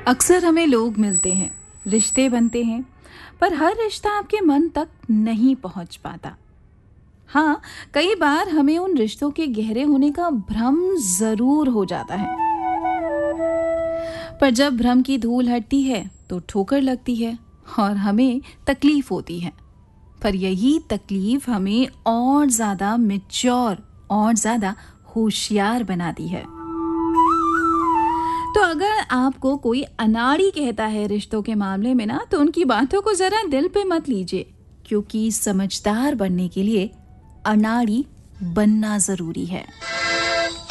अक्सर हमें लोग मिलते हैं, रिश्ते बनते हैं, पर हर रिश्ता आपके मन तक नहीं पहुंच पाता। हाँ, कई बार हमें उन रिश्तों के गहरे होने का भ्रम जरूर हो जाता है, पर जब भ्रम की धूल हटती है तो ठोकर लगती है और हमें तकलीफ होती है। पर यही तकलीफ हमें और ज्यादा मैच्योर और ज्यादा होशियार बनाती है। तो अगर आपको कोई अनाड़ी कहता है रिश्तों के मामले में ना, तो उनकी बातों को जरा दिल पे मत लीजिए, क्योंकि समझदार बनने के लिए अनाड़ी बनना जरूरी है।